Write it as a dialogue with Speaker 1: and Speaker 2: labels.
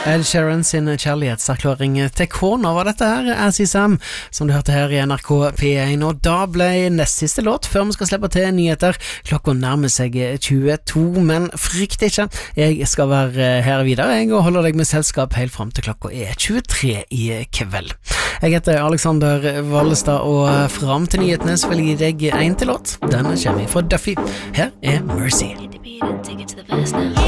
Speaker 1: Ed Sheeran sin kjærlighetserklæring til kona var dette her, As Is Am, som du hørte her i NRK P1, og da ble nest siste låt før vi skal slippe til nyheter. Klokka nærmer seg 22, men frykt ikke, jeg skal være her videre, jeg, og holder deg med selskap helt frem til klokka 23 i kveld. Jeg heter Alexander Vallestad, og frem til nyhetene så vil jeg gi deg en til låt. Den kommer fra Duffy. Her er Mercy.